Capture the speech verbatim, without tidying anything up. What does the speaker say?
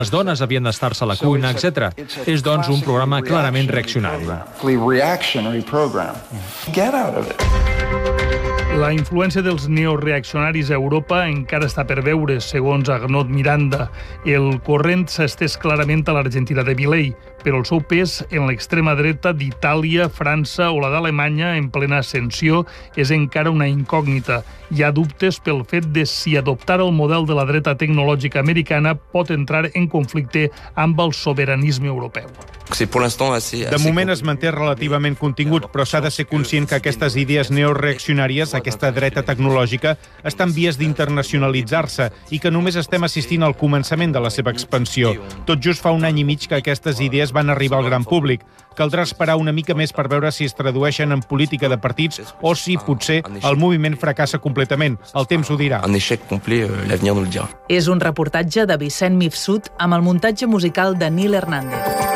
les dones havien d'estar-se a la cuina, etcètera. És, doncs, un programa clarament reaccionari. La influència dels neoreaccionaris a Europa encara està per veure, segons Arnaud Miranda. El corrent s'ha estès clarament a l'Argentina de Milei, però el seu pes en l'extrema dreta d'Itàlia, França o la d'Alemanya en plena ascensió és encara una incògnita. Hi ha dubtes pel fet de si adoptar el model de la dreta tecnològica americana pot entrar en conflicte amb el sobiranisme europeu. De moment es manté relativament contingut, però s'ha de ser conscient que aquestes idees neoreaccionàries, aquesta dreta tecnològica, estan vies d'internacionalitzar-se i que només estem assistint al començament de la seva expansió. Tot just fa un any i mig que aquestes idees van arribar al gran públic. Caldrà esperar una mica més per veure si es tradueixen en política de partits o si, potser, el moviment fracassa completament. El temps ho dirà. És un reportatge de Vicent Mifsud amb el muntatge musical de Nil Hernández.